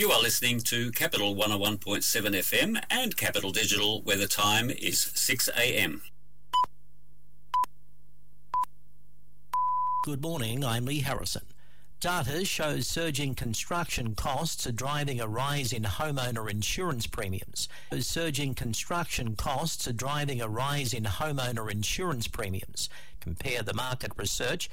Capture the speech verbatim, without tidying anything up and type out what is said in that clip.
You are listening to Capital one oh one point seven F M and Capital Digital, where the time is six a m. Good morning, I'm Lee Harrison. Data shows surging construction costs are driving a rise in homeowner insurance premiums. Surging construction costs are driving a rise in homeowner insurance premiums. Compare the market research